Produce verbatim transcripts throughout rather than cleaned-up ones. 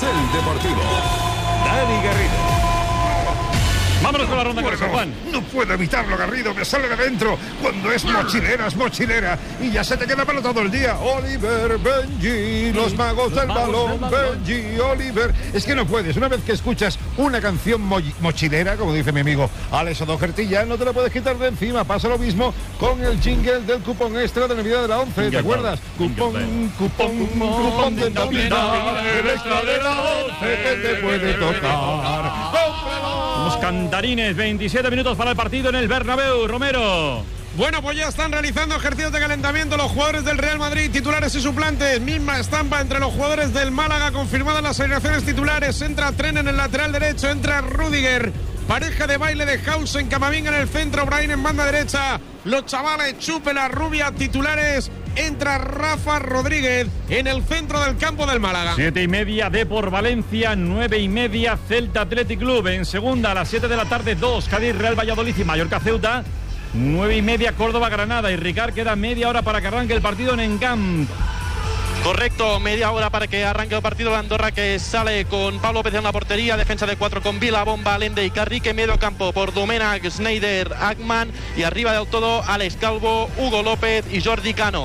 Carrusel Deportivo. Dani Garrido. Vámonos con la ronda, bueno, Juan. No puedo evitarlo, Garrido, me sale de dentro. Cuando es mochilera, es mochilera. Y ya se te queda para todo el día. Oliver, Benji, los magos del balón, Benji, Oliver. Es que no puedes. Una vez que escuchas una canción mo mochilera, como dice mi amigo Alex O'Doherty, ya no te la puedes quitar de encima. Pasa lo mismo con el jingle del cupón extra de Navidad de la once. ¿Te acuerdas? Cupón, cupón, cupón de Navidad, el extra de la once que te puede tocar. ¡Cómpralo! Los cantarines, veintisiete minutos para el partido en el Bernabéu. Romero. Bueno, pues ya están realizando ejercicios de calentamiento los jugadores del Real Madrid, titulares y suplentes. Misma estampa entre los jugadores del Málaga, confirmadas las alineaciones titulares. Entra Tren en el lateral derecho, entra Rüdiger. Pareja de baile de Hausen, Camavinga en el centro, Brahim en banda derecha. Los chavales Chupe, la Rubia, titulares. Entra Rafa Rodríguez en el centro del campo del Málaga. Siete y media, Depor Valencia, nueve y media, Celta Athletic Club. En segunda, a las siete de la tarde, dos, Cádiz Real Valladolid y Mallorca Ceuta. Nueve y media, Córdoba Granada. Y Ricard, queda media hora para que arranque el partido en Encamp. Correcto, media hora para que arranque el partido de Andorra, que sale con Pablo López en la portería, defensa de cuatro con Vila, Bomba, Lende y Carrique, medio campo por Domènech, Sneijder, Ackman y arriba del todo Alex Calvo, Hugo López y Jordi Cano.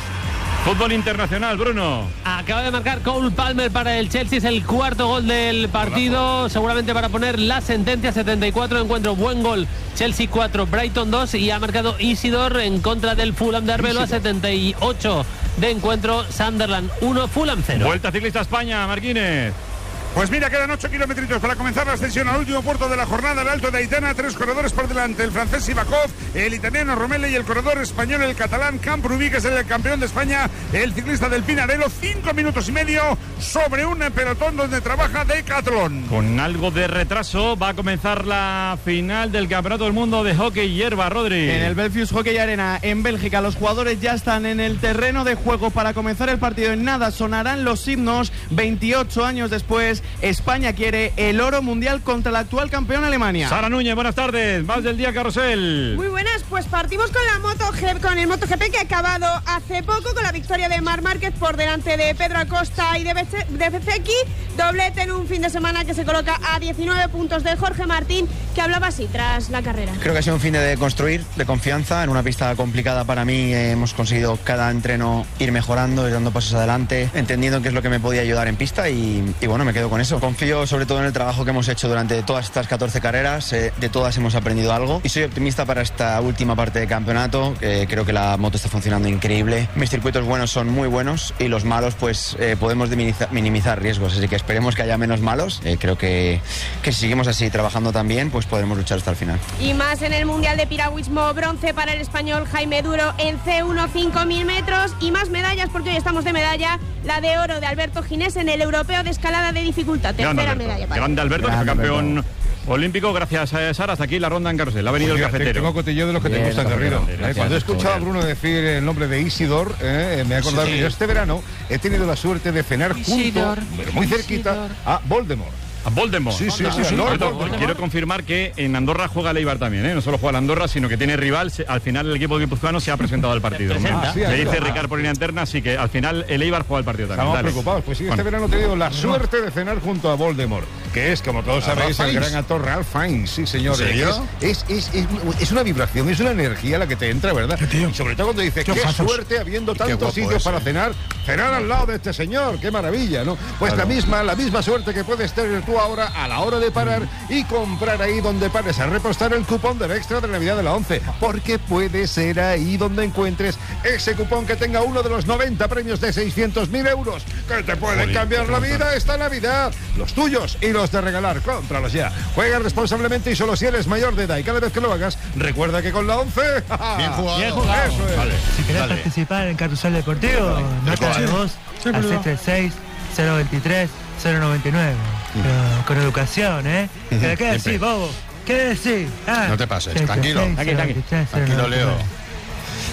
Fútbol internacional, Bruno. Acaba de marcar Cole Palmer para el Chelsea, es el cuarto gol del partido, seguramente para poner la sentencia. Setenta y cuatro encuentro, buen gol. Chelsea cuatro, Brighton dos, y ha marcado Isidor en contra del Fulham de Arbeloa. Setenta y ocho de encuentro, Sunderland uno, Fulham cero. Vuelta ciclista a España, Marquínez. Pues mira, quedan ocho kilómetros para comenzar la ascensión al último puerto de la jornada, el Alto de Aitana. Tres corredores por delante, el francés Sivakov, el italiano Romele y el corredor español, el catalán Camprubí, que es el campeón de España, el ciclista del Pinarello. Cinco minutos y medio sobre un pelotón donde trabaja Decathlon. Con algo de retraso va a comenzar la final del Campeonato del Mundo de Hockey Hierba, Rodri. En el Belfius Hockey Arena, en Bélgica, los jugadores ya están en el terreno de juego para comenzar el partido. En nada sonarán los himnos. veintiocho años después, España quiere el oro mundial contra la actual campeona Alemania. Sara Núñez, buenas tardes. Más del día, Carrusel. Muy buenas, pues partimos con la Moto G, con el MotoGP, que ha acabado hace poco con la victoria de Marc Márquez por delante de Pedro Acosta y de Bezzecchi. Doblete en un fin de semana que se coloca a diecinueve puntos de Jorge Martín, que hablaba así tras la carrera. Creo que ha sido un fin de construir, de confianza. En una pista complicada para mí, eh, hemos conseguido cada entreno ir mejorando, ir dando pasos adelante, entendiendo qué es lo que me podía ayudar en pista y, y bueno, me quedo con eso. Confío sobre todo en el trabajo que hemos hecho durante todas estas catorce carreras, eh, de todas hemos aprendido algo y soy optimista para esta última parte de campeonato. Eh, creo que la moto está funcionando increíble. Mis circuitos buenos son muy buenos y los malos pues eh, podemos minimizar, minimizar riesgos, así que esperemos que haya menos malos. Eh, creo que, que si seguimos así trabajando también pues podremos luchar hasta el final. Y más en el Mundial de Piragüismo, bronce para el español Jaime Duro en C uno, cinco mil metros, y más medallas porque hoy estamos de medalla. La de oro de Alberto Ginés en el Europeo de Escalada de Dificultad. Tercera medalla para Grande Alberto, que fue campeón olímpico. Gracias a Sara. Hasta aquí la ronda en Carrusel. Ha venido Pues el mira, cafetero. Tengo cotilleo de los que Bien, te gustan, Garrido. Eh, cuando he escuchado a Bruno decir el nombre de Isidor, eh, me he acordado Sí. que yo este verano he tenido la suerte de cenar Isidor, junto, pero muy cerquita, Isidor. a Voldemort. A Voldemort. Sí, sí, sí, sí. Lord Quiero- Voldemort. Quiero confirmar que en Andorra juega el Eibar también, ¿eh? No solo juega el Andorra, sino que tiene rival. Se- Al final el equipo guipuzcoano se ha presentado al partido. presenta. Ah, sí, Me aquí dice lo- Ricard por línea interna, así que al final el Eibar juega el partido también. Estamos Dale. preocupados. Pues sí, este Bueno. verano he tenido la suerte de cenar junto a Voldemort, que es, como todos ¿A sabéis, Ralph el Fiennes? gran actor Ralph Fiennes. Sí, señor. ¿En serio? Es, es, es, es una vibración, es una energía la que te entra, ¿verdad? Y sobre todo cuando dices, Qué qué, ojazos. suerte habiendo Qué tantos guapo sitios es, para eh. cenar. Cenar al lado de este señor, qué maravilla, ¿no? Pues Claro. la misma, la misma suerte que puedes tener tú ahora a la hora de parar y comprar ahí donde pares a repostar el cupón del extra de Navidad de la once, porque puede ser ahí donde encuentres ese cupón que tenga uno de los noventa premios de seiscientos mil euros que te pueden Joder, cambiar la qué vida esta Navidad. Los tuyos y los de regalar, cómpralos ya. Juega responsablemente y solo si eres mayor de edad, y cada vez que lo hagas, recuerda que con la once... Bien jugado. Bien jugado. Eso es. Vale. Si querés Dale. participar en Carrusel Deportivo, nota de voz al seis tres seis, cero veintitrés, cero noventa y nueve. Pero con educación, ¿eh? Ujú, ¿Qué siempre. decís, bobo? ¿Qué decís? Ah, No te pases, seis tres tranquilo. seis, Tranquilo, cero veintitrés, cero Tranquilo, noventa y nueve. Leo.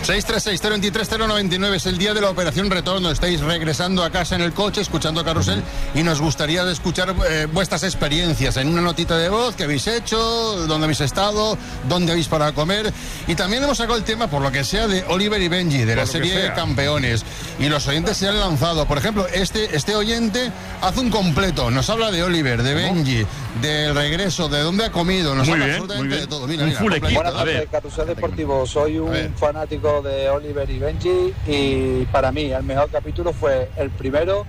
seis tres seis, cero dos tres, cero nueve nueve es el día de la operación retorno. Estáis regresando a casa en el coche, escuchando Carrusel, y nos gustaría escuchar eh, vuestras experiencias en una notita de voz, qué habéis hecho, dónde habéis estado, dónde habéis parado a comer. Y también hemos sacado el tema, por lo que sea, de Oliver y Benji, de la serie de Campeones. Y los oyentes se han lanzado. Por ejemplo, este, este oyente hace un completo. Nos habla de Oliver, de Benji, del regreso, de dónde ha comido. Nos muy habla bien, absolutamente de todo. Mira, un mira, full equipo. Buenas tardes, Carrusel Deportivo. Soy un fanático de Oliver y Benji, y para mí el mejor capítulo fue el primero,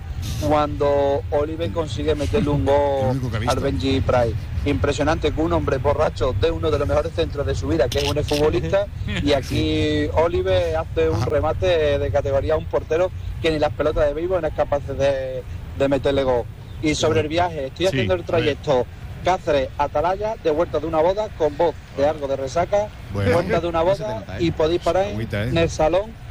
cuando Oliver consigue meterle un gol al Benji Price. Impresionante que un hombre borracho de uno de los mejores centros de su vida, que es un futbolista, y aquí Oliver hace un remate de categoría a un portero que ni las pelotas de béisbol no es capaz de, de meterle gol. Y sobre el viaje, estoy haciendo el trayecto Cáceres-Atalaya, de vuelta de una boda, con voz de algo de resaca, bueno, vuelta de una boda, y podéis parar en, Agüita, ¿eh? en el salón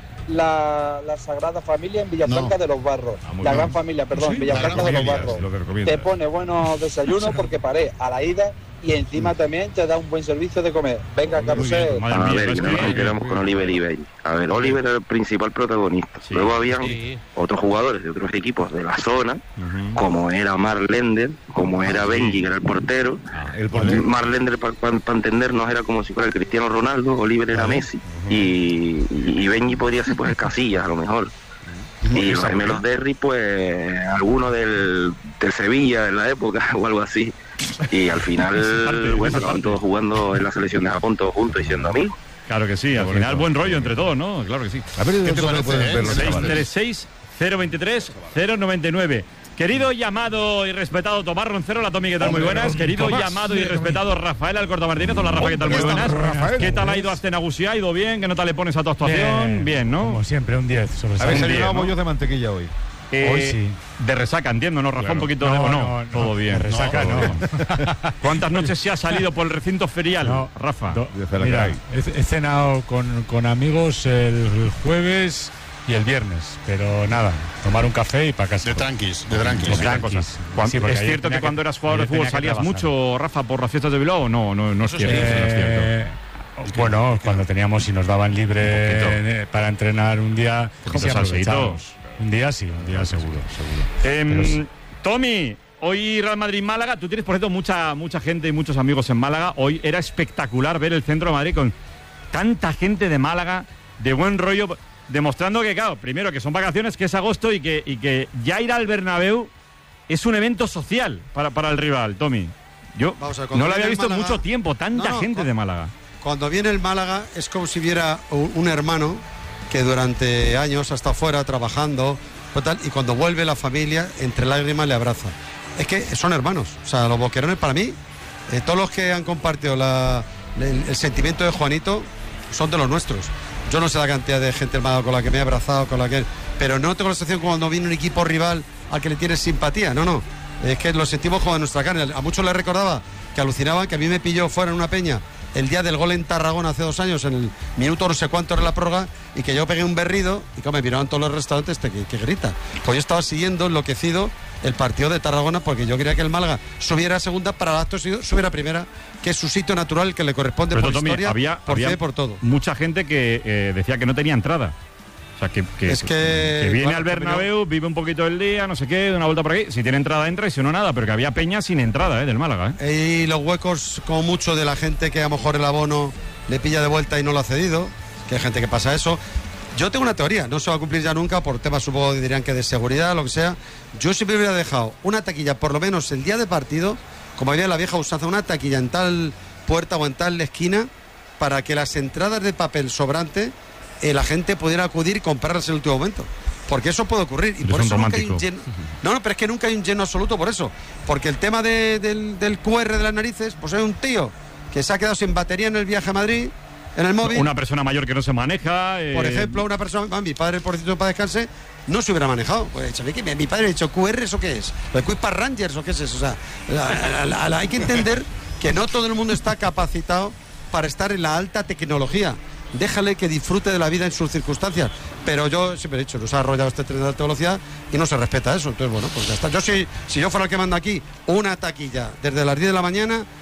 La, la Sagrada Familia en Villafranca no. de los Barros. Ah, la bien. Gran Familia, perdón, ¿Sí? Villafranca de los Barros. Te pone buenos desayunos porque paré a la ida, y encima también te da un buen servicio de comer. Venga, Carrusel. A ver, no nos quedamos con Oliver y Benji. A ver, Oliver era el principal protagonista. Sí, Luego habían sí. otros jugadores de otros equipos de la zona, uh-huh. como era Mark Lender, como era Benji, que era el portero. Ah, el portero. Mark Lender, para pa, pa entendernos, era como si fuera el Cristiano Ronaldo, Oliver era Messi. Uh-huh. Y, y Benji podría ser pues el Casillas, a lo mejor. Uh-huh. Y los gemelos Derry, pues alguno del, del Sevilla en la época o algo así. Y al final, bueno, estaban todos jugando en la selección de Japón, todos juntos y siendo amigos. Claro que sí, al Qué final buen rollo entre todos, ¿no? Claro que sí. A ver, ¿qué te parece? seis tres seis, cero dos tres, cero nueve nueve. Querido y amado y respetado Tomás Roncero, la Tomi, ¿qué tal? Muy buenas. Querido Tomás, y amado y respetado Rafael Alcorta Martínez, hola Rafa, ¿qué tal? Muy buenas. Rafael, ¿qué tal ha ido hasta Nagusia? ¿Ha ido bien? ¿Qué nota le pones a tu actuación? Bien, bien, ¿no? Como siempre, un diez. A ver, se han llenado bollos de mantequilla hoy. Eh, Hoy sí. De resaca, entiendo, ¿no, Rafa? Claro. Un poquito no, de... No, no, no, todo bien. De resaca, no. no. ¿Cuántas noches se ha salido por el recinto ferial, no, Rafa? Do, mira, he, he cenado con, con amigos el, el jueves y el viernes, pero nada, tomar un café y para casa. De tranquis, de tranquis. De tranquis. Sí, ¿Es cierto que, que cuando eras jugador de fútbol salías mucho, Rafa, por las fiestas de Bilbao? No, no, no es cierto. Eh, no es cierto. Bueno, cuando teníamos y nos daban libre para entrenar un día, sí aprovechamos. Un día sí, un día seguro, seguro. Eh, sí. Tommy, hoy Real Madrid-Málaga, tú tienes por cierto mucha, mucha gente y muchos amigos en Málaga. Hoy era espectacular ver el centro de Madrid con tanta gente de Málaga, de buen rollo, demostrando que, claro, primero que son vacaciones, que es agosto y que, y que ya ir al Bernabéu es un evento social para, para el rival, Tommy. Yo ver, no lo había visto en mucho tiempo, tanta no, no, gente cuando, de Málaga. Cuando viene el Málaga es como si viera un, un hermano que durante años ha estado fuera trabajando total, y cuando vuelve la familia entre lágrimas le abraza. Es que son hermanos, o sea, los boquerones para mí, eh, todos los que han compartido la, el, el sentimiento de Juanito son de los nuestros. Yo no sé la cantidad de gente hermana con la que me he abrazado, con la que, pero no tengo la sensación cuando viene un equipo rival al que le tienes simpatía, no, no, es que lo sentimos como de nuestra carne. A muchos les recordaba que alucinaban que a mí me pilló fuera en una peña el día del gol en Tarragona hace dos años, en el minuto no sé cuánto era la prórroga, y que yo pegué un berrido y como me miraban todos los restaurantes este, que, que grita. Pues yo estaba siguiendo enloquecido el partido de Tarragona porque yo quería que el Málaga subiera a segunda para el acto subiera a primera, que es su sitio natural, que le corresponde. Pero por Tommy, historia, había, por había fe, por todo. Mucha gente que eh, decía que no tenía entrada. O sea, que, que, es que, que viene bueno, al Bernabéu, vive un poquito el día, no sé qué, de una vuelta por aquí. Si tiene entrada, entra, y si no, nada. Pero que había peña sin entrada, ¿eh? Del Málaga, ¿eh? Y los huecos, como mucho, de la gente que a lo mejor el abono le pilla de vuelta y no lo ha cedido, que hay gente que pasa eso. Yo tengo una teoría, no se va a cumplir ya nunca por temas, supongo, dirían que de seguridad, lo que sea. Yo siempre hubiera dejado una taquilla, por lo menos el día de partido, como había la vieja usanza, una taquilla en tal puerta o en tal esquina, para que las entradas de papel sobrante Eh, la gente pudiera acudir y comprarlas en el último momento, porque eso puede ocurrir y por eso nunca hay un lleno. No, no, pero es que nunca hay un lleno absoluto por eso, porque el tema de, del, del Q R de las narices, pues hay un tío que se ha quedado sin batería en el viaje a Madrid, en el móvil. Una persona mayor que no se maneja. Eh... Por ejemplo, una persona, mi padre, por cierto, para descanse, no se hubiera manejado. Pues, ¿sabéis qué? Mi padre ha dicho, ¿Q R eso qué es? ¿Lo de Quick Pass Rangers o qué es eso? O sea, la, la, la, hay que entender que no todo el mundo está capacitado para estar en la alta tecnología. Déjale que disfrute de la vida en sus circunstancias. Pero yo siempre he dicho, nos ha arrollado este tren de alta velocidad y no se respeta eso. Entonces, bueno, pues ya está. Yo si, si yo fuera el que manda aquí una taquilla desde las diez de la mañana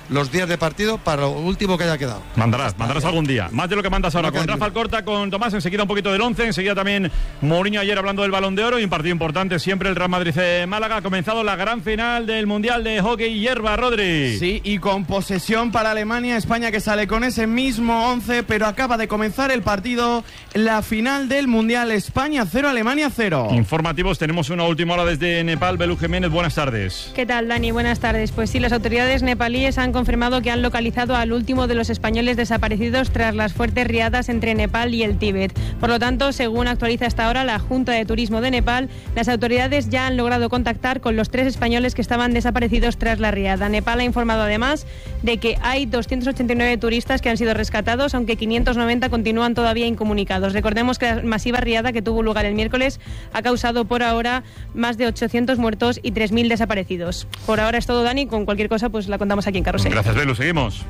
los días de partido para lo último que haya quedado. Mandarás, mandarás algún día. Más de lo que mandas ahora. Con Rafa Alcorta, con Tomás, enseguida un poquito del once, enseguida también Mourinho ayer hablando del Balón de Oro y un partido importante siempre el Real Madrid-Málaga. Ha comenzado la gran final del Mundial de Hockey Hierba, Rodri. Sí, y con posesión para Alemania, España que sale con ese mismo once, pero acaba de comenzar el partido, la final del Mundial, España cero, Alemania cero. Informativos, tenemos una última hora desde Nepal. Belú Jiménez, buenas tardes. ¿Qué tal, Dani? Buenas tardes. Pues sí, las autoridades nepalíes han confirmado que han localizado al último de los españoles desaparecidos tras las fuertes riadas entre Nepal y el Tíbet. Por lo tanto, según actualiza hasta ahora la Junta de Turismo de Nepal, las autoridades ya han logrado contactar con los tres españoles que estaban desaparecidos tras la riada. Nepal ha informado además de que hay doscientos ochenta y nueve turistas que han sido rescatados, aunque quinientos noventa continúan todavía incomunicados. Recordemos que la masiva riada que tuvo lugar el miércoles ha causado por ahora más de ochocientos muertos y tres mil desaparecidos. Por ahora es todo, Dani. Con cualquier cosa pues la contamos aquí en Carrusel. Gracias, Belu. Seguimos.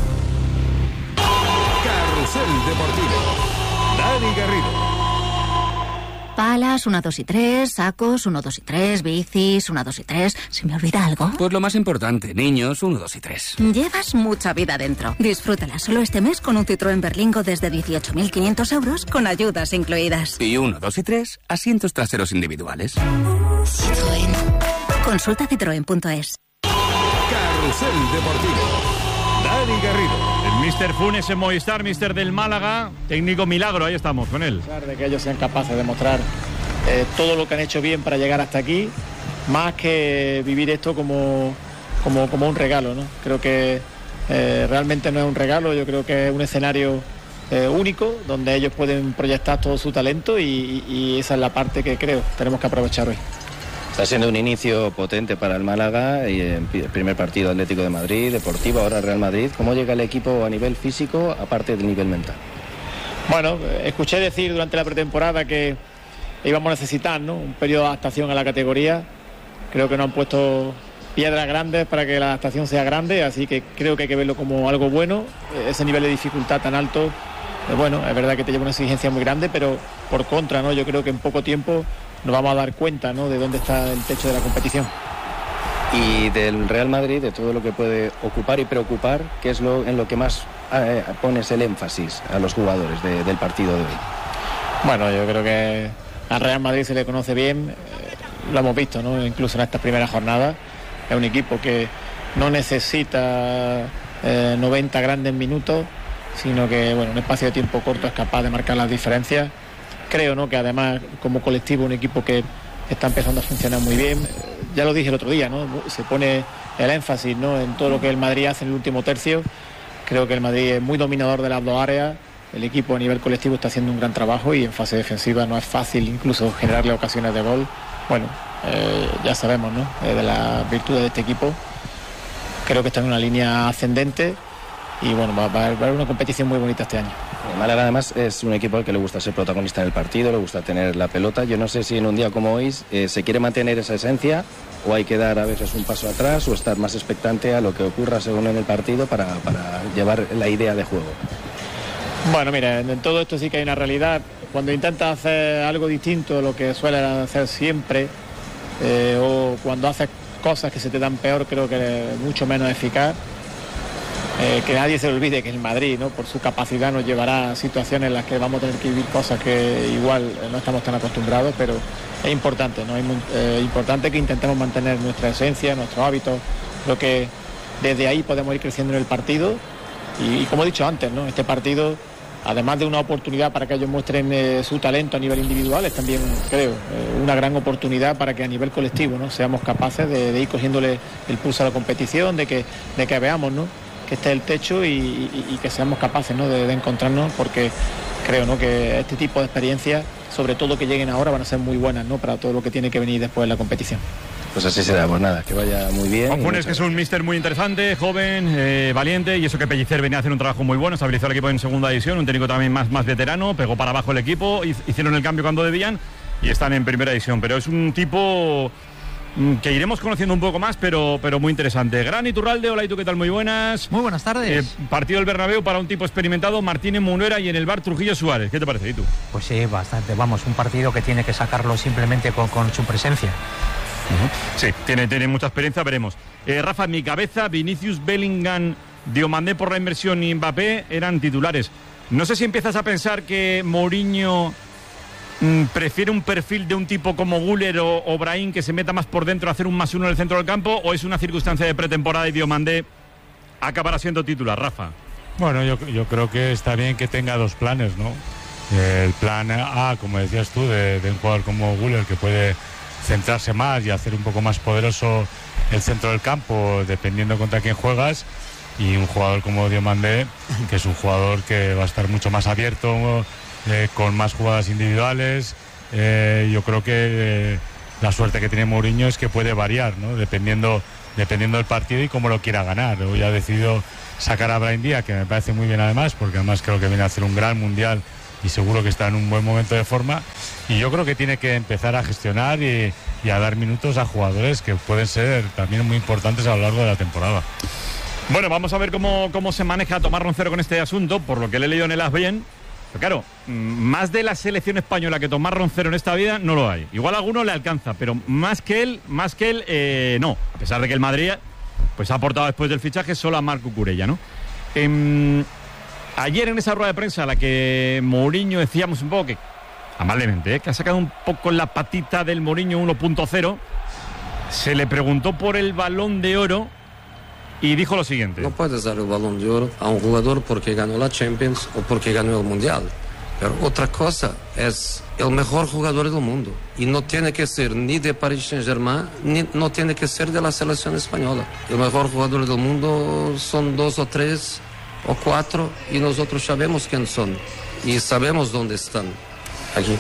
Carrusel Deportivo. Dani Garrido. Palas, uno, dos y tres, sacos, uno, dos y tres, bicis, uno, dos y tres. ¿Se me olvida algo? Pues lo más importante, niños, uno, dos y tres. Llevas mucha vida dentro. Disfrútala solo este mes con un Citroën Berlingo desde dieciocho mil quinientos euros con ayudas incluidas. Y uno, dos y tres, asientos traseros individuales. Citroën. Consulta citroen punto es. Carrusel Deportivo. Dani Garrido. El míster Funes en Movistar, míster del Málaga, técnico milagro, ahí estamos con él. De que ellos sean capaces de mostrar eh, todo lo que han hecho bien para llegar hasta aquí, más que vivir esto como, como, como un regalo, ¿no? Creo que eh, realmente no es un regalo, yo creo que es un escenario eh, único donde ellos pueden proyectar todo su talento y, y esa es la parte que creo tenemos que aprovechar hoy. Está siendo un inicio potente para el Málaga y el primer partido Atlético de Madrid, Deportivo, ahora Real Madrid. ¿Cómo llega el equipo a nivel físico, aparte del nivel mental? Bueno, escuché decir durante la pretemporada que íbamos a necesitar, ¿no?, un periodo de adaptación a la categoría. Creo que no han puesto piedras grandes para que la adaptación sea grande, así que creo que hay que verlo como algo bueno. Ese nivel de dificultad tan alto, bueno, es verdad que te lleva una exigencia muy grande, pero por contra, ¿no?, yo creo que en poco tiempo nos vamos a dar cuenta, ¿no?, de dónde está el techo de la competición. Y del Real Madrid, de todo lo que puede ocupar y preocupar, ¿qué es lo en lo que más eh, pones el énfasis a los jugadores de, del partido de hoy? Bueno, yo creo que al Real Madrid se le conoce bien, eh, lo hemos visto, ¿no?, incluso en estas primeras jornadas. Es un equipo que no necesita eh, noventa grandes minutos, sino que, bueno, en un espacio de tiempo corto es capaz de marcar las diferencias. Creo, ¿no?, que además como colectivo un equipo que está empezando a funcionar muy bien. Ya lo dije el otro día, ¿no?, se pone el énfasis, ¿no?, en todo lo que el Madrid hace en el último tercio. Creo que el Madrid es muy dominador de las dos áreas. El equipo a nivel colectivo está haciendo un gran trabajo y en fase defensiva no es fácil incluso generarle ocasiones de gol. Bueno, eh, ya sabemos, ¿no?, eh, de las virtudes de este equipo. Creo que está en una línea ascendente y bueno, va, va a haber una competición muy bonita este año. El Málaga además es un equipo al que le gusta ser protagonista en el partido, le gusta tener la pelota. Yo no sé si en un día como hoy eh, se quiere mantener esa esencia o hay que dar a veces un paso atrás o estar más expectante a lo que ocurra según en el partido para, para llevar la idea de juego. Bueno, mira, en todo esto sí que hay una realidad. Cuando intentas hacer algo distinto a lo que sueles hacer siempre, eh, o cuando haces cosas que se te dan peor, creo que es mucho menos eficaz. Eh, que nadie se olvide que el Madrid, ¿no?, por su capacidad nos llevará a situaciones en las que vamos a tener que vivir cosas que igual no estamos tan acostumbrados, pero es importante, ¿no? Es eh, importante que intentemos mantener nuestra esencia, nuestros hábitos. Creo que desde ahí podemos ir creciendo en el partido y, y como he dicho antes, ¿no?, este partido, además de una oportunidad para que ellos muestren eh, su talento a nivel individual, es también, creo, eh, una gran oportunidad para que a nivel colectivo, ¿no?, seamos capaces de, de ir cogiéndole el pulso a la competición, de que, de que veamos, ¿no?, que esté el techo y, y, y que seamos capaces, ¿no?, de, de encontrarnos, porque creo, ¿no?, que este tipo de experiencias, sobre todo que lleguen ahora, van a ser muy buenas, ¿no?, para todo lo que tiene que venir después de la competición. Pues así será, pues nada, que vaya muy bien. Juan Funes, que es un míster muy interesante, joven, eh, valiente, y eso que Pellicer venía a hacer un trabajo muy bueno, estabilizó el equipo en segunda división, un técnico también más, más veterano, pegó para abajo el equipo, hicieron el cambio cuando debían y están en primera división, pero es un tipo que iremos conociendo un poco más, pero, pero muy interesante. Gran Iturralde, hola, ¿y tú qué tal? Muy buenas. Muy buenas tardes. Eh, partido del Bernabéu para un tipo experimentado, Martínez Munuera, y en el bar Trujillo Suárez. ¿Qué te parece, y tú? Pues sí, bastante. Vamos, un partido que tiene que sacarlo simplemente con, con su presencia. Uh-huh. Sí, tiene, tiene mucha experiencia, veremos. Eh, Rafa, en mi cabeza, Vinicius, Bellingham, Diomandé por la inversión y Mbappé eran titulares. No sé si empiezas a pensar que Mourinho mmm, prefiere un perfil de un tipo como Güler o, o Brahim, que se meta más por dentro a hacer un más uno en el centro del campo, o es una circunstancia de pretemporada y Diomandé acabará siendo titular, Rafa. Bueno, yo, yo creo que está bien que tenga dos planes, ¿no? El plan A, como decías tú, de, de un jugador como Güler, que puede centrarse más y hacer un poco más poderoso el centro del campo, dependiendo contra quién juegas, y un jugador como Diomandé, que es un jugador que va a estar mucho más abierto, eh, con más jugadas individuales. Eh, yo creo que eh, la suerte que tiene Mourinho es que puede variar, ¿no? Dependiendo, dependiendo del partido y cómo lo quiera ganar. Hoy ha decidido sacar a Brahim Díaz, que me parece muy bien además, porque además creo que viene a hacer un gran mundial y seguro que está en un buen momento de forma, y yo creo que tiene que empezar a gestionar y, y a dar minutos a jugadores que pueden ser también muy importantes a lo largo de la temporada. Bueno, vamos a ver cómo, cómo se maneja Tomás Roncero con este asunto, por lo que le he leído en el A S bien. Pero claro, más de la selección española que Tomás Roncero en esta vida no lo hay. Igual a alguno le alcanza, pero más que él, más que él, eh, no. A pesar de que el Madrid pues ha aportado después del fichaje solo a Marc Cucurella, ¿no? Eh, ayer en esa rueda de prensa a la que Mourinho decíamos un poco que, amablemente, ¿eh? que ha sacado un poco la patita del Mourinho uno punto cero, se le preguntó por el Balón de Oro y dijo lo siguiente. No puedes dar el Balón de Oro a un jugador porque ganó la Champions o porque ganó el Mundial. Pero otra cosa es el mejor jugador del mundo. Y no tiene que ser ni de Paris Saint-Germain, ni no tiene que ser de la selección española. El mejor jugador del mundo son dos o tres o cuatro y nosotros sabemos quién son. Y sabemos dónde están. Aquí.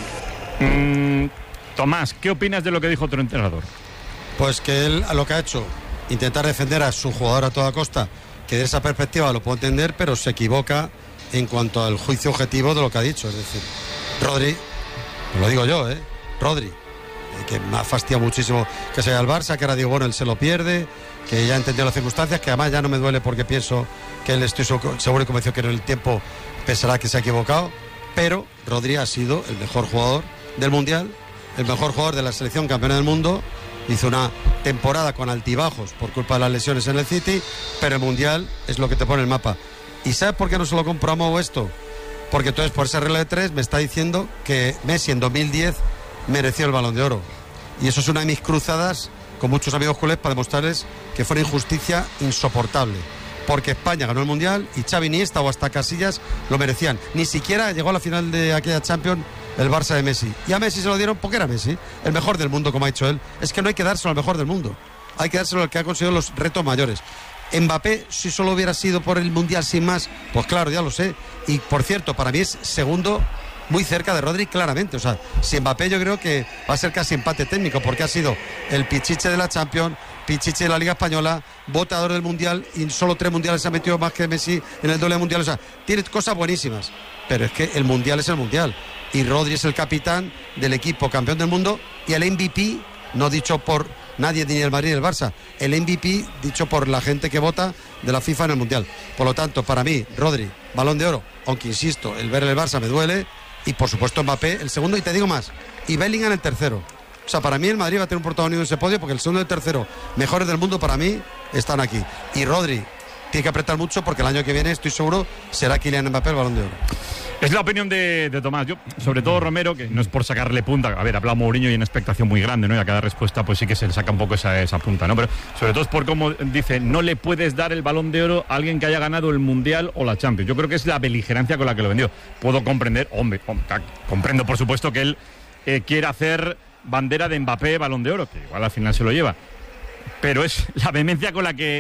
Mm, Tomás, ¿qué opinas de lo que dijo otro entrenador? Pues que él lo que ha hecho, intentar defender a su jugador a toda costa, que de esa perspectiva lo puedo entender, pero se equivoca en cuanto al juicio objetivo de lo que ha dicho. Es decir, Rodri, pues lo digo yo, ¿eh? Rodri, eh, que me ha fastidiado muchísimo que se vaya al Barça, que ahora digo, bueno, él se lo pierde, que ya entendió las circunstancias, que además ya no me duele porque pienso que él, estoy seguro y convencido que en el tiempo pensará que se ha equivocado, pero Rodri ha sido el mejor jugador del Mundial, el mejor jugador de la selección campeona del mundo. Hizo una temporada con altibajos por culpa de las lesiones en el City, pero el Mundial es lo que te pone el mapa. ¿Y sabes por qué no se lo compramos esto? Porque entonces por esa regla de tres me está diciendo que Messi en dos mil diez mereció el Balón de Oro. Y eso es una de mis cruzadas con muchos amigos culés para demostrarles que fue una injusticia insoportable. Porque España ganó el Mundial y Xavi, Iniesta o hasta Casillas lo merecían. Ni siquiera llegó a la final de aquella Champions el Barça de Messi. Y a Messi se lo dieron porque era Messi, el mejor del mundo, como ha dicho él. Es que no hay que dárselo al mejor del mundo. Hay que dárselo al que ha conseguido los retos mayores. Mbappé, si solo hubiera sido por el Mundial sin más, pues claro, ya lo sé. Y por cierto, para mí es segundo muy cerca de Rodri, claramente. O sea, si Mbappé yo creo que va a ser casi empate técnico, porque ha sido el pichiche de la Champions, pichiche de la Liga Española, votador del Mundial, y solo tres Mundiales se ha metido más que Messi en el doble Mundial. O sea, tiene cosas buenísimas, pero es que el Mundial es el Mundial. Y Rodri es el capitán del equipo campeón del mundo y el M V P, no dicho por nadie ni el Madrid ni el Barça, el M V P dicho por la gente que vota de la FIFA en el Mundial. Por lo tanto, para mí, Rodri, Balón de Oro, aunque insisto, el ver el Barça me duele, y por supuesto Mbappé el segundo, y te digo más, y Bellingham el tercero. O sea, para mí el Madrid va a tener un protagonismo en ese podio, porque el segundo y el tercero mejores del mundo para mí están aquí. Y Rodri tiene que apretar mucho, porque el año que viene, estoy seguro, será Kylian Mbappé el Balón de Oro. Es la opinión de, de Tomás. Yo, sobre todo Romero, que no es por sacarle punta. A ver, ha hablado Mourinho y hay una expectación muy grande, ¿no? Y a cada respuesta pues sí que se le saca un poco esa, esa punta, ¿no? Pero sobre todo es por cómo dice, no le puedes dar el Balón de Oro a alguien que haya ganado el Mundial o la Champions. Yo creo que es la beligerancia con la que lo vendió. Puedo comprender, hombre, comprendo por supuesto que él eh, quiera hacer bandera de Mbappé Balón de Oro, que igual al final se lo lleva. Pero es la vehemencia con la que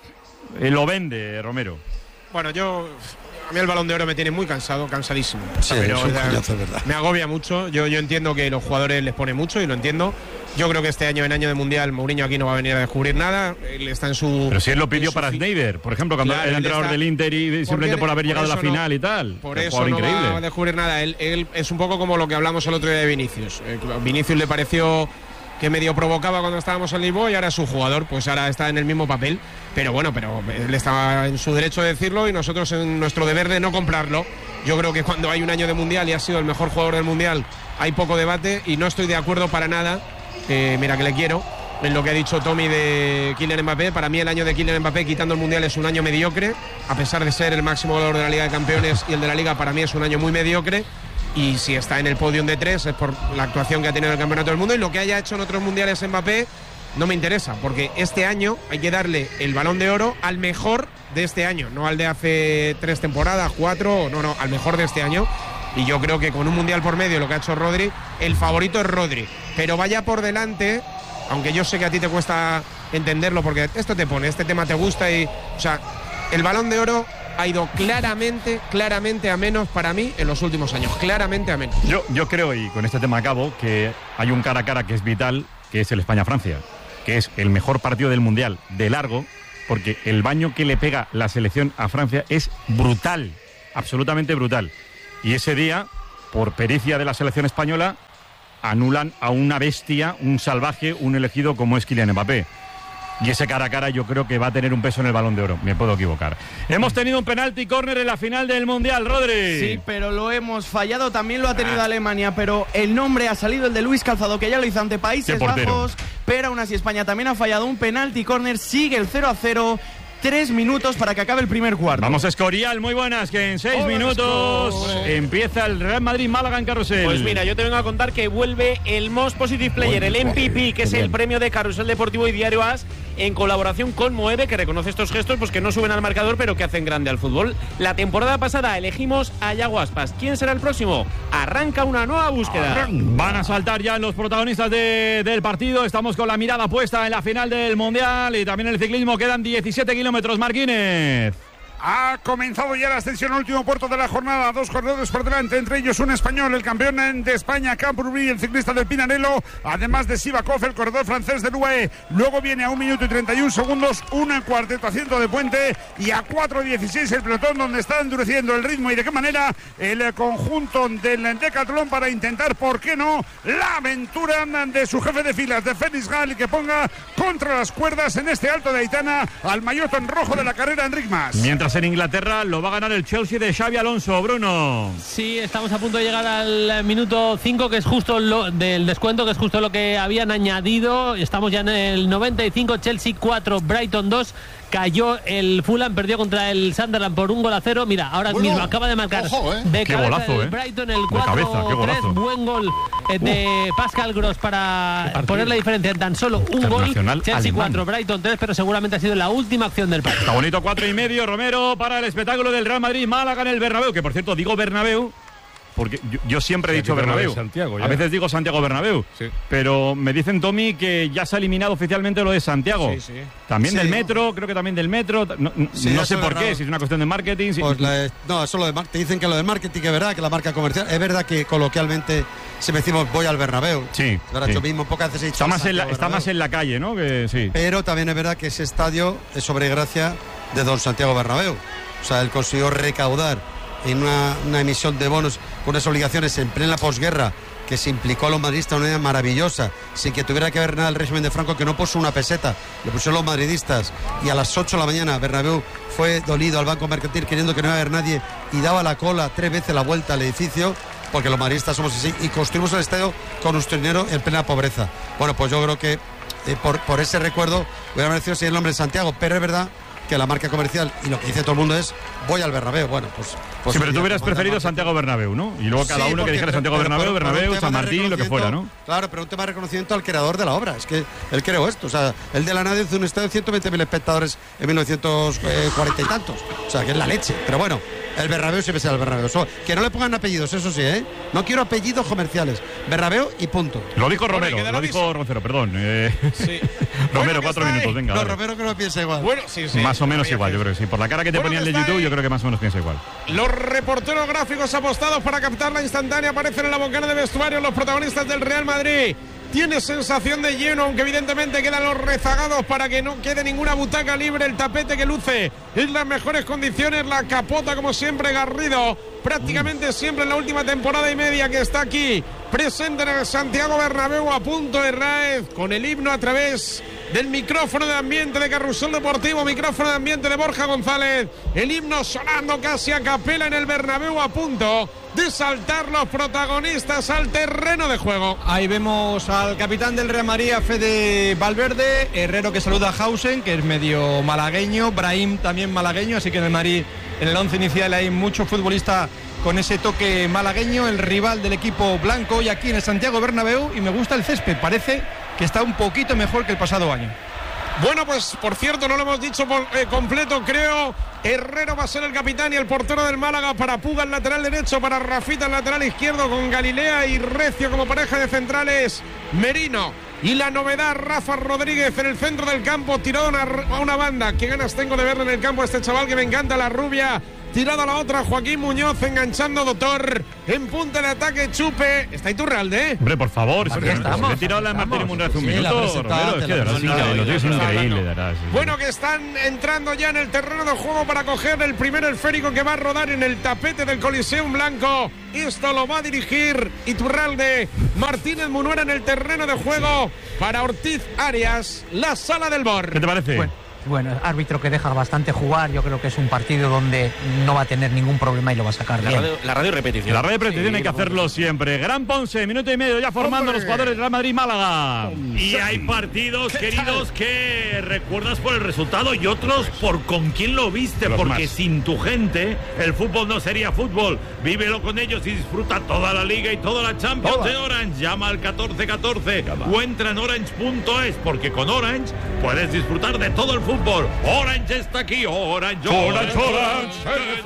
eh, lo vende Romero. Bueno, yo... A mí el Balón de Oro me tiene muy cansado, cansadísimo. Sí, pero, es un coñazo, es verdad. Me agobia mucho. Yo, yo entiendo que los jugadores les pone mucho y lo entiendo. Yo creo que este año, en año de Mundial, Mourinho aquí no va a venir a descubrir nada. Él está en su... Pero si él lo pidió para Sneijder, por ejemplo, cuando claro, era entrenador está... del Inter y simplemente por, por haber por llegado a la final no, y tal. Por eso no increíble. va a descubrir nada. Él, él es un poco como lo que hablamos el otro día de Vinicius. Eh, Vinicius le pareció que medio provocaba cuando estábamos en Lisboa y ahora es su jugador, pues ahora está en el mismo papel. Pero bueno, pero él estaba en su derecho de decirlo y nosotros en nuestro deber de no comprarlo. Yo creo que cuando hay un año de Mundial y ha sido el mejor jugador del Mundial, hay poco debate y no estoy de acuerdo para nada, eh, mira que le quiero, en lo que ha dicho Tommy de Kylian Mbappé. Para mí el año de Kylian Mbappé, quitando el Mundial, es un año mediocre. A pesar de ser el máximo goleador de la Liga de Campeones y el de la Liga, para mí es un año muy mediocre. Y si está en el podium de tres es por la actuación que ha tenido en el Campeonato del Mundo. Y lo que haya hecho en otros Mundiales Mbappé no me interesa, porque este año hay que darle el Balón de Oro al mejor de este año, no al de hace tres temporadas, cuatro, no, no, al mejor de este año. Y yo creo que con un Mundial por medio, lo que ha hecho Rodri, el favorito es Rodri. Pero vaya por delante, aunque yo sé que a ti te cuesta entenderlo, porque esto te pone, este tema te gusta y, o sea, el Balón de Oro ha ido claramente, claramente a menos para mí en los últimos años, claramente a menos. Yo, yo creo, y con este tema acabo, que hay un cara a cara que es vital, que es el España-Francia, que es el mejor partido del Mundial de largo, porque el baño que le pega la selección a Francia es brutal, absolutamente brutal. Y ese día, por pericia de la selección española, anulan a una bestia, un salvaje, un elegido como es Kylian Mbappé. Y ese cara a cara yo creo que va a tener un peso en el Balón de Oro. Me puedo equivocar. Hemos tenido un penalti córner en la final del Mundial, Rodri. Sí, pero lo hemos fallado. También lo ha tenido ah. Alemania, pero el nombre ha salido el de Luis Calzado, que ya lo hizo ante Países Bajos. Pero aún así España también ha fallado un penalti córner. Sigue el cero a cero. Tres minutos para que acabe el primer cuarto. Vamos a Escorial, muy buenas, que en seis Hola, minutos Escorial. Empieza el Real Madrid-Málaga en Carrusel. Pues mira, yo te vengo a contar que vuelve el Most Positive Player, el M V P, que es el premio de Carrusel Deportivo y Diario As, en colaboración con Moeve, que reconoce estos gestos, pues que no suben al marcador, pero que hacen grande al fútbol. La temporada pasada elegimos a Yago Aspas. ¿Quién será el próximo? Arranca una nueva búsqueda. Van a saltar ya los protagonistas de, del partido. Estamos con la mirada puesta en la final del Mundial y también en el ciclismo. Quedan diecisiete kilómetros, Marquínez. Ha comenzado ya la ascensión al último puerto de la jornada. Dos corredores por delante, entre ellos un español, el campeón de España, Camprubí, el ciclista del Pinarello, además de Sivakov, el corredor francés del U A E. Luego viene a un minuto y treinta y un segundos, un cuarteto asiento de puente, y a cuatro dieciséis el pelotón, donde está endureciendo el ritmo y de qué manera el conjunto del Decathlon para intentar, ¿por qué no?, la aventura de su jefe de filas, de Félix Gall, y que ponga contra las cuerdas en este Alto de Aitana al maillotón rojo de la carrera, Enric Mas. Mientras en Inglaterra lo va a ganar el Chelsea de Xabi Alonso, Bruno. Sí, estamos a punto de llegar al minuto cinco, que es justo lo del descuento, que es justo lo que habían añadido. Estamos ya en el noventa y cinco, Chelsea cuatro, Brighton dos. Cayó el Fulham, perdió contra el Sunderland por un gol a cero. Mira, ahora bueno, mismo acaba de marcar ojo, eh. de qué cabeza golazo, el eh. Brighton el cuatro tres. Buen gol eh, de uh. Pascal Gross para poner la diferencia en tan solo un gol. Chelsea cuatro, Brighton tres, pero seguramente ha sido la última acción del partido. Está bonito, cuatro y medio, Romero, para el espectáculo del Real Madrid, Málaga en el Bernabéu, que por cierto digo Bernabéu porque yo, yo siempre he dicho Bernabéu. Santiago, a veces digo Santiago Bernabéu. Sí. Pero me dicen, Tommy, que ya se ha eliminado oficialmente lo de Santiago. Sí, sí. También sí. del metro, creo que también del metro. No, sí, no sé por qué, si es una cuestión de marketing. Si... Pues la, no, eso lo de te dicen que lo del marketing es verdad, que la marca comercial. Es verdad que coloquialmente si me decimos voy al Bernabéu. Sí. Verdad, sí. Yo mismo pocas veces he dicho está, más en la, está más en la calle, ¿no? Que, sí. Pero también es verdad que ese estadio es sobre gracia de don Santiago Bernabéu. O sea, él consiguió recaudar en una, una emisión de bonos con unas obligaciones en plena posguerra, que se implicó a los madridistas de una manera maravillosa, sin que tuviera que ver nada el régimen de Franco, que no puso una peseta, lo pusieron los madridistas, y a las ocho de la mañana Bernabéu fue dolido al Banco Mercantil queriendo que no iba a haber nadie, y daba la cola tres veces la vuelta al edificio, porque los madridistas somos así, y construimos el estadio con nuestro dinero en plena pobreza. Bueno, pues yo creo que eh, por, por ese recuerdo hubiera merecido seguir el nombre de Santiago, pero es verdad que la marca comercial y lo que dice todo el mundo es voy al Bernabéu. Bueno, pues, pues sí, pero tú hubieras preferido Santiago Bernabéu, ¿no? Y luego cada sí, uno que dijera Santiago pero, Bernabéu, pero, Bernabéu, San Martín, lo que fuera, ¿no? Claro, pero un tema de reconocimiento al creador de la obra. Es que él creó esto. O sea, él de la nada hizo un estadio de ciento veinte mil espectadores en mil novecientos cuarenta y tantos. O sea, que es la leche. Pero bueno, el Bernabéu siempre será el Bernabéu. So, que no le pongan apellidos, eso sí, ¿eh? No quiero apellidos comerciales. Bernabéu y punto. Lo dijo Romero, bueno, lo dijo Roncero, perdón. Eh... Sí. Romero, bueno, cuatro minutos, venga. No, Romero que no piensa igual. Bueno, sí, sí. Más o menos igual, yo creo que sí. Por la cara que te bueno, ponían de YouTube, ahí. Yo creo que más o menos piensa igual. Los reporteros gráficos apostados para captar la instantánea aparecen en la bombona de vestuario los protagonistas del Real Madrid. Tiene sensación de lleno, aunque evidentemente quedan los rezagados para que no quede ninguna butaca libre. El tapete que luce en las mejores condiciones, la capota como siempre Garrido, prácticamente siempre en la última temporada y media que está aquí presente en el Santiago Bernabéu, a punto de Raez, con el himno a través del micrófono de ambiente de Carrusel Deportivo, micrófono de ambiente de Borja González, el himno sonando casi a capela en el Bernabéu, a punto de saltar los protagonistas al terreno de juego. Ahí vemos al capitán del Real Madrid, a Fede Valverde, Herrero que saluda a Hausen, que es medio malagueño, Brahim también malagueño, así que en el Madrid, en el once inicial hay mucho futbolista con ese toque malagueño, el rival del equipo blanco hoy aquí en el Santiago Bernabéu, y me gusta el césped, parece que está un poquito mejor que el pasado año. Bueno, pues por cierto, no lo hemos dicho por, eh, completo, creo. Herrero va a ser el capitán y el portero del Málaga, para Puga el lateral derecho, para Rafita el lateral izquierdo, con Galilea y Recio como pareja de centrales, Merino. Y la novedad, Rafa Rodríguez en el centro del campo, tirado a una, a una banda. Qué ganas tengo de verle en el campo a este chaval que me encanta, la rubia. Tirado a la otra, Joaquín Muñoz enganchando Doctor. En punta de ataque, Chupe. Está Iturralde, ¿eh? Hombre, por favor. Aquí Se estamos, he tirado la Martín Munra hace un Sí, la minuto. presentaba, Romero, es que te la de verdad es presentaba, increíble. Lo ya es está increíble, hablando. de verdad. sí. Bueno, que están entrando ya en el terreno de juego para coger el primer esférico que va a rodar en el tapete del Coliseum Blanco. Esto lo va a dirigir Iturralde. Martínez Munuera en el terreno de juego para Ortiz Arias, la sala del B O R. ¿Qué te parece? Bueno, bueno, árbitro que deja bastante jugar. Yo creo que es un partido donde no va a tener ningún problema y lo va a sacar La bien. radio, la radio repetición. La radio repetición hay que hacerlo siempre. Gran Ponce, minuto y medio ya formando los jugadores del Real Madrid Málaga. Y hay partidos, queridos, que recuerdas por el resultado y otros por con quién lo viste, Los porque más. sin tu gente el fútbol no sería fútbol. Vívelo con ellos y disfruta toda la Liga y toda la Champions Toda. de Orange. Llama al catorce catorce o entra en orange punto es, porque con Orange puedes disfrutar de todo el fútbol. Orange está aquí, Orange, Orange, Orange,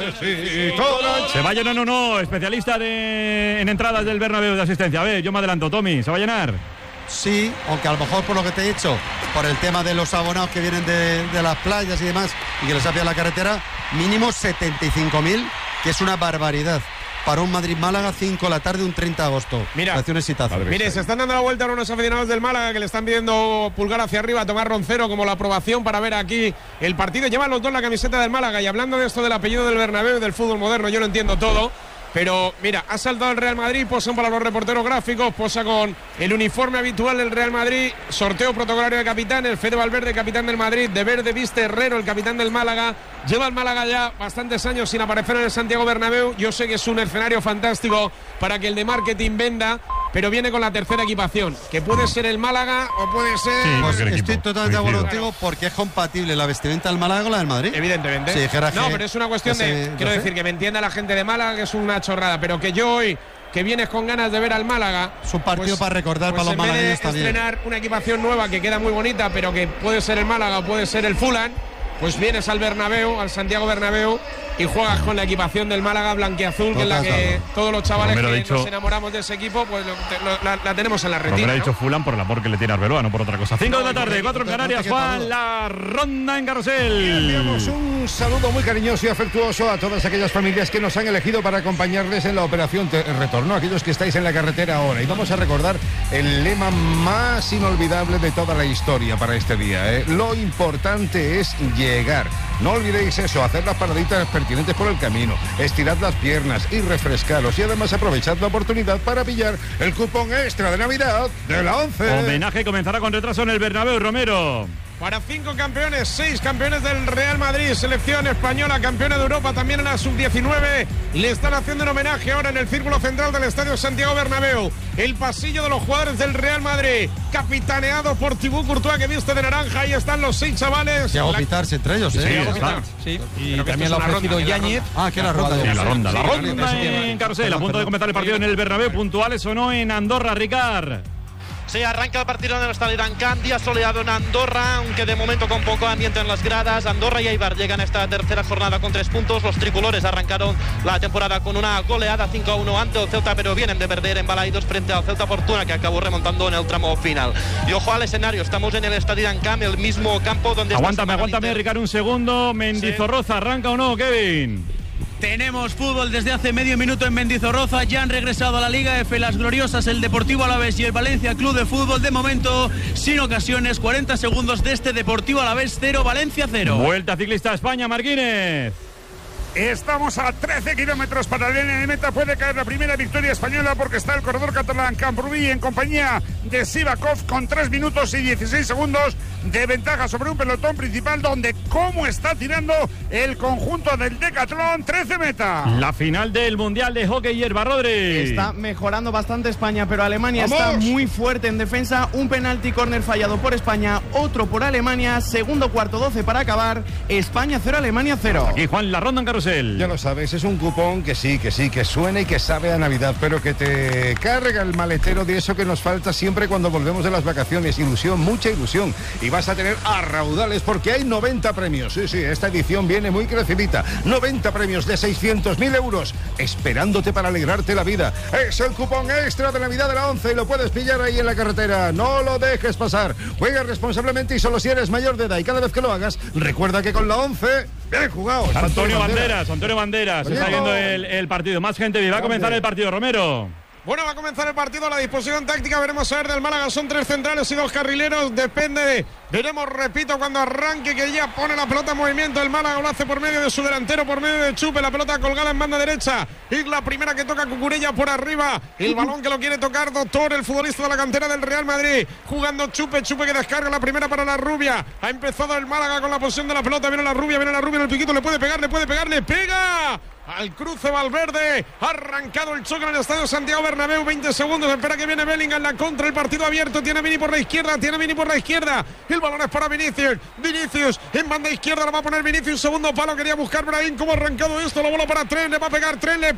¿Se va a llenar o no? Especialista de, en entradas del Bernabéu de asistencia. A ver, yo me adelanto, Tommy, ¿se va a llenar? Sí, aunque a lo mejor por lo que te he dicho, por el tema de los abonados que vienen de, de las playas y demás, y que les ha pillado la carretera, mínimo setenta y cinco mil, que es una barbaridad. Para un Madrid-Málaga, cinco de la tarde, un treinta de agosto. Mira, hace un exitazo. Mire, se están dando la vuelta ahora unos aficionados del Málaga que le están pidiendo pulgar hacia arriba a Tomás Roncero como la aprobación para ver aquí el partido. Llevan los dos la camiseta del Málaga, y hablando de esto del apellido del Bernabéu y del fútbol moderno, yo lo entiendo todo. Pero mira, ha saltado el Real Madrid, posan para los reporteros gráficos, posa con el uniforme habitual del Real Madrid, sorteo protocolario de capitán, el Fede Valverde, capitán del Madrid, de verde viste Herrero, el capitán del Málaga. Lleva el Málaga ya bastantes años sin aparecer en el Santiago Bernabéu. Yo sé que es un escenario fantástico para que el de marketing venda, pero viene con la tercera equipación, que puede ser el Málaga o puede ser... Sí, pues cualquier estoy equipo. totalmente de acuerdo Coincido. contigo, porque es compatible la vestimenta del Málaga con la del Madrid. Evidentemente. Si dijera no, que- pero es una cuestión que de... se- Quiero no sé. decir, que me entienda la gente de Málaga, que es una chorrada, pero que yo hoy, que vienes con ganas de ver al Málaga... Es un partido para recordar pues para los en vez de malagueños también. estrenar una equipación nueva que queda muy bonita, pero que puede ser el Málaga o puede ser el Fulham, pues vienes al Bernabéu, al Santiago Bernabéu, y juegas con la equipación del Málaga blanquiazul, que es la que todos los chavales Romero ha que dicho- nos enamoramos de ese equipo, pues lo- te- lo- la, la tenemos en la Romero retina, ha dicho ¿no? Fulham por el amor que le tiene a Arbeloa, no por otra cosa. cinco de la tarde, cuatro en Canarias, Juan, la ronda en Carrusel. Enviamos un saludo muy cariñoso y afectuoso a todas aquellas familias que nos han elegido para acompañarles en la operación te- retorno, aquellos que estáis en la carretera ahora. Y vamos a recordar el lema más inolvidable de toda la historia para este día, ¿eh? Lo importante es llegar. No olvidéis eso, hacer las paraditas pertinentes por el camino, estirad las piernas y refrescaros, y además aprovechad la oportunidad para pillar el cupón extra de Navidad de la once. Homenaje comenzará con retraso en el Bernabéu, Romero. Para cinco campeones, seis campeones del Real Madrid, selección española, campeona de Europa, también en la sub diecinueve. Le están haciendo un homenaje ahora en el círculo central del Estadio Santiago Bernabéu. El pasillo de los jugadores del Real Madrid, capitaneado por Thibaut Courtois, que viste de naranja. Ahí están los seis chavales. Y a La- pitarse entre ellos, ¿eh? Sí, Thiago está. Pitar. Sí, y Pero que también esto lo es ha una ofrecido ronda, Yáñez. Ah, que la ronda. Sí, la ronda, la Sí, ronda sí, sí, en Carrusel, a perdón, punto de perdón. comenzar el partido en el Bernabéu, puntuales o no en Andorra, Ricard. Sí, arranca el partido en el Estadio d'An Camp, día soleado en Andorra, aunque de momento con poco ambiente en las gradas. Andorra y Eibar llegan a esta tercera jornada con tres puntos. Los tricolores arrancaron la temporada con una goleada cinco a uno ante el Ceuta, pero vienen de perder en Balaidos frente al Ceuta Fortuna, que acabó remontando en el tramo final. Y ojo al escenario, estamos en el Estadio d'An Camp, el mismo campo donde... Aguántame, aguántame, Ricard, un segundo. Mendizorroza, ¿arranca o no, Kevin? Tenemos fútbol desde hace medio minuto en Mendizorroza. Ya han regresado a la Liga F las gloriosas, el Deportivo Alavés y el Valencia Club de Fútbol. De momento, sin ocasiones, cuarenta segundos de este Deportivo Alavés cero, Valencia cero. Vuelta ciclista a España, Marquínez. Estamos a trece kilómetros para la línea de meta. Puede caer la primera victoria española porque está el corredor catalán Camprubí en compañía de Sivakov con tres minutos y dieciséis segundos de ventaja sobre un pelotón principal donde cómo está tirando el conjunto del Decatlón. trece meta. La final del Mundial de Hockey Hierba, Rodri. Está mejorando bastante España, pero Alemania ¡Vamos! está muy fuerte en defensa. Un penalti córner fallado por España, otro por Alemania. Segundo cuarto, doce para acabar. España cero, Alemania cero. Aquí Juan, la ronda en carrusel. Ya lo sabes, es un cupón que sí, que sí, que suena y que sabe a Navidad, pero que te carga el maletero de eso que nos falta siempre cuando volvemos de las vacaciones. Ilusión, mucha ilusión. Y vas a tener a raudales porque hay noventa premios. Sí, sí, esta edición viene muy crecidita. noventa premios de seiscientos mil euros esperándote para alegrarte la vida. Es el cupón extra de Navidad de la once y lo puedes pillar ahí en la carretera. No lo dejes pasar. Juega responsablemente y solo si eres mayor de edad. Y cada vez que lo hagas, recuerda que con la once, bien jugado. Antonio Banderas, Antonio Banderas, se está viendo el, el partido. Más gente, va a comenzar el partido, Romero. Bueno, va a comenzar el partido, la disposición táctica, veremos a ver del Málaga, son tres centrales y dos carrileros, depende, veremos, repito, cuando arranque, que ya pone la pelota en movimiento, el Málaga lo hace por medio de su delantero, por medio de Chupe, la pelota colgada en banda derecha, y la primera que toca Cucurella por arriba, el balón que lo quiere tocar Doctor, el futbolista de la cantera del Real Madrid, jugando Chupe, Chupe que descarga la primera para la Rubia, ha empezado el Málaga con la posición de la pelota, viene la Rubia, viene la Rubia en el piquito, le puede pegar, le puede pegar, le pega al cruce Valverde, ha arrancado el choque en el estadio Santiago Bernabéu, veinte segundos, espera que viene Bellingham, la contra, el partido abierto, tiene a Vini por la izquierda, tiene a Vini por la izquierda, el balón es para Vinicius, Vinicius en banda izquierda, la va a poner Vinicius, segundo palo, quería buscar Brahim, cómo ha arrancado esto, la bola para Tren, le va a pegar Tren, le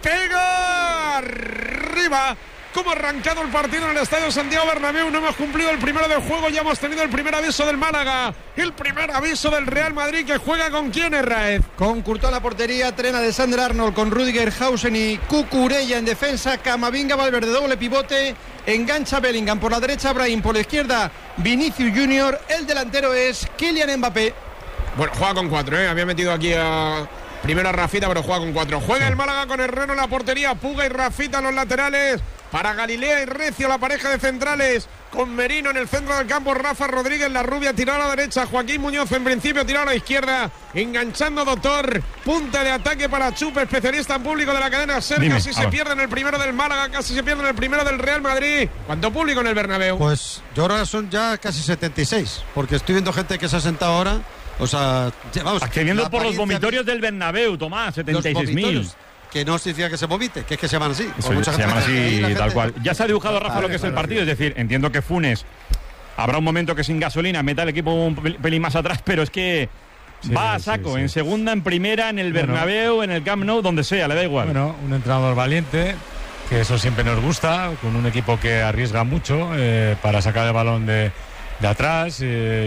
pega arriba. Cómo ha arrancado el partido en el estadio Santiago Bernabéu, no hemos cumplido el primero del juego, ya hemos tenido el primer aviso del Málaga, el primer aviso del Real Madrid, que juega con quién, Herráez. Con Courtois en la portería, Tren, Alexander Arnold, con Rüdiger, Hausen y Cucurella en defensa, Camavinga, Valverde, doble pivote, engancha Bellingham por la derecha, Brahim por la izquierda, Vinicius Junior, el delantero es Kylian Mbappé. Bueno, juega con cuatro, ¿eh? Había metido aquí a... primero a Rafita, pero juega con cuatro. Juega el Málaga con Herrero en la portería, Puga y Rafita en los laterales. Para Galilea y Recio, la pareja de centrales, con Merino en el centro del campo, Rafa Rodríguez, la Rubia tirada a la derecha, Joaquín Muñoz en principio tirado a la izquierda, enganchando Doctor, punta de ataque para Chupe, especialista en público de la cadena SER. Dime, casi se pierde en el primero del Málaga, casi se pierde en el primero del Real Madrid. ¿Cuánto público en el Bernabéu? Pues yo ahora son ya casi setenta y seis, porque estoy viendo gente que se ha sentado ahora. O sea, vamos. Accediendo por los vomitorios del Bernabéu, Tomás, setenta y seis mil. Que no significa que se vomite, que es que se llaman así. Eso, mucha se llaman así, tal gente... cual. Ya se ha dibujado, Rafa, lo que es el partido. Es decir, entiendo que Funes habrá un momento que sin gasolina meta el equipo un pelín más atrás, pero es que sí, va a saco, sí, sí. En segunda, en primera, en el Bernabéu, bueno, en el Camp Nou, donde sea, le da igual. Bueno, un entrenador valiente, que eso siempre nos gusta, con un equipo que arriesga mucho eh, para sacar el balón de, de atrás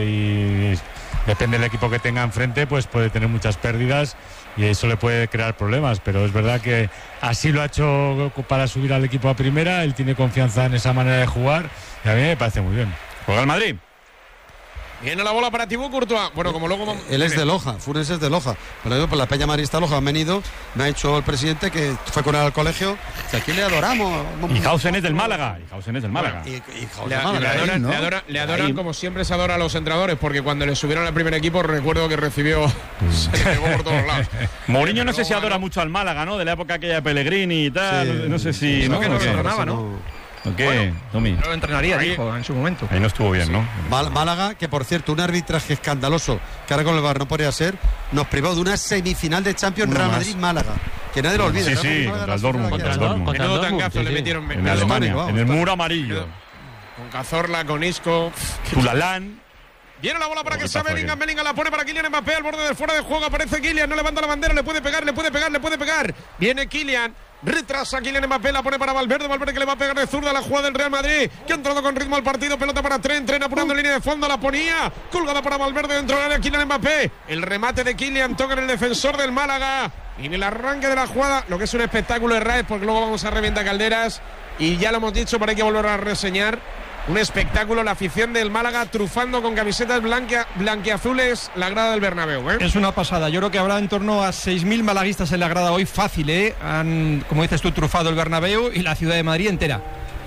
eh, y depende del equipo que tenga enfrente, pues puede tener muchas pérdidas y eso le puede crear problemas, pero es verdad que así lo ha hecho para subir al equipo a primera, él tiene confianza en esa manera de jugar y a mí me parece muy bien. Juega el Madrid. Viene la bola para Thibaut Courtois. Bueno, como luego... Él es de Loja, Funes es de Loja. Pero yo, por la Peña Marista Loja han venido, me ha dicho el presidente que fue con él al colegio, que aquí le adoramos. Y Hausen es del Málaga. Y Hausen es del Málaga. Bueno, y, y le, Málaga, le adoran, ¿no? le adoran, le adoran como siempre se adora a los entrenadores, porque cuando le subieron al primer equipo recuerdo que recibió... se le pegó por todos lados. Mourinho no sé si adora mucho al Málaga, ¿no? De la época aquella de Pellegrini y tal. Sí, no sé si... No, no, que no se adoraba, ¿no? ¿Qué, bueno, Tommy? No lo entrenaría, ahí, dijo, en su momento. Ahí no estuvo bien, sí. ¿no? Málaga, que por cierto, un arbitraje escandaloso, que ahora con el V A R no podría ser, nos privó de una semifinal de Champions Real Madrid-Málaga. Que nadie lo olvide. Sí, sí, contra el Dortmund, contra el Dortmund. Menudo tangazo le metieron en Alemania, en el muro amarillo. Con Cazorla, con Isco. Tulalán. Viene la bola para que sea Bellingham, Bellingham la pone para Kylian Mbappé al borde del fuera de juego, aparece Kylian, no levanta la bandera, le puede pegar, le puede pegar, le puede pegar. Viene Kylian, retrasa Kylian Mbappé, la pone para Valverde, Valverde que le va a pegar de zurda a la jugada del Real Madrid, que ha entrado con ritmo al partido, pelota para Tren, Tren apurando en línea de fondo, la ponía, colgada para Valverde dentro del área, Kylian Mbappé, el remate de Kylian, toca en el defensor del Málaga, y en el arranque de la jugada, lo que es un espectáculo de Raez, porque luego vamos a reventar calderas, y ya lo hemos dicho, pero hay que volver a reseñar. Un espectáculo, la afición del Málaga trufando con camisetas blanca, blanquiazules la grada del Bernabéu, ¿eh? Es una pasada, yo creo que habrá en torno a seis mil malaguistas en la grada hoy, fácil, ¿eh? Han, como dices tú, trufado el Bernabéu y la ciudad de Madrid entera.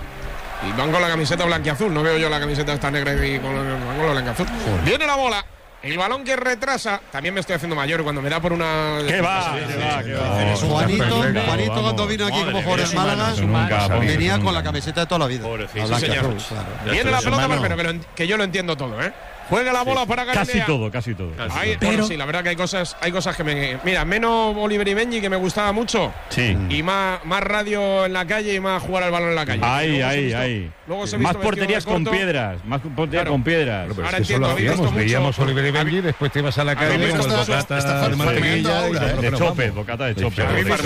Y van con la camiseta blanquiazul, no veo yo la camiseta esta negra y con la, con la blanquiazul. Viene la bola. El balón que retrasa. También me estoy haciendo mayor cuando me da por una. ¿Qué va? ¿Qué va? ¿Qué va? Juanito, Juanito cuando vino aquí como jugador en Málaga, venía con la camiseta de toda la vida. Sí, señor. Viene la pelota, pero que, lo, que yo lo entiendo todo, ¿eh? Juega la bola sí, para Galilea. Casi todo, casi todo. Ahí, pero bueno, sí, la verdad que hay cosas, hay cosas que me. Mira, menos Oliver y Benji, que me gustaba mucho. Sí. Y más, más radio en la calle y más jugar al balón en la calle. Ahí, ahí, ahí. Más porterías con piedras. Más porterías claro. con piedras. Pero Ahora entiendo, lo hacíamos, veíamos a Oliver y Benji, después te ibas a la calle con el bocata de mantequilla de chope, bocata de chope.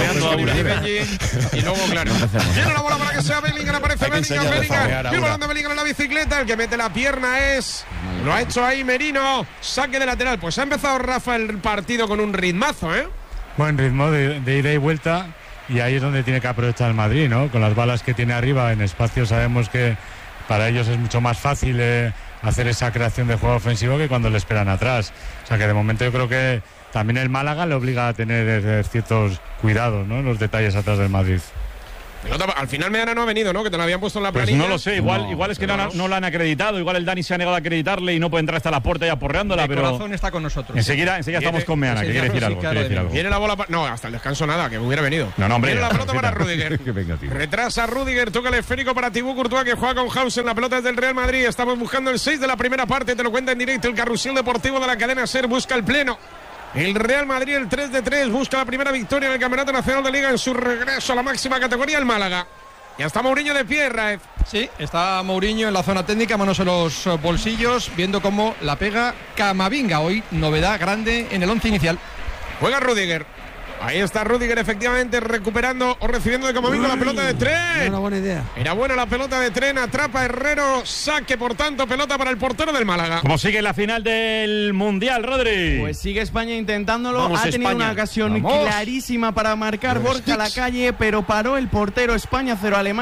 Y luego, claro. Viene la bola para que sea Bellingham, aparece Bellingham, Bellingham. El balón de Bellingham en la bicicleta, el que mete la pierna es. Lo ha hecho ahí Merino, saque de lateral. Pues ha empezado Rafa el partido con un ritmazo, ¿eh? Buen ritmo de, de ida y vuelta, y ahí es donde tiene que aprovechar el Madrid, ¿no? Con las balas que tiene arriba en espacio sabemos que para ellos es mucho más fácil eh, hacer esa creación de juego ofensivo que cuando le esperan atrás. O sea que de momento yo creo que también el Málaga le obliga a tener eh, ciertos cuidados, ¿no? En los detalles atrás del Madrid. Al final Meana no ha venido, ¿no? Que te lo habían puesto en la planilla. Pues no lo sé, igual, no, igual es que no, no lo han acreditado, igual el Dani se ha negado a acreditarle y no puede entrar hasta la puerta ya porreándola, pero. El corazón está con nosotros. Enseguida, enseguida viene, estamos con Meana, que quiere decir algo. Quiere decir algo. Viene la bola para. No, hasta el descanso nada, que hubiera venido. No, no, hombre. Viene la pelota para Rüdiger. Retrasa Rüdiger, toca el esférico para Thibaut Courtois, que juega con Hausen. La pelota es del Real Madrid. Estamos buscando el seis de la primera parte, te lo cuenta en directo el carrusel deportivo de la cadena SER. Busca el pleno. El Real Madrid, el tres de tres, busca la primera victoria en el Campeonato Nacional de Liga en su regreso a la máxima categoría, el Málaga. Ya está Mourinho de pie, Raez. Sí, está Mourinho en la zona técnica, manos en los bolsillos, viendo cómo la pega Camavinga. Hoy novedad grande en el once inicial. Juega Rüdiger. Ahí está Rüdiger efectivamente recuperando o recibiendo de Camavinga la pelota de Tren. Era una buena idea. Era buena la pelota de Tren, atrapa Herrero, saque por tanto, pelota para el portero del Málaga. ¿Cómo sigue la final del Mundial, Rodri? Pues sigue España intentándolo, Vamos, ha tenido España. una ocasión Vamos. clarísima para marcar Borja Lacalle, pero paró el portero. España cero, Alemania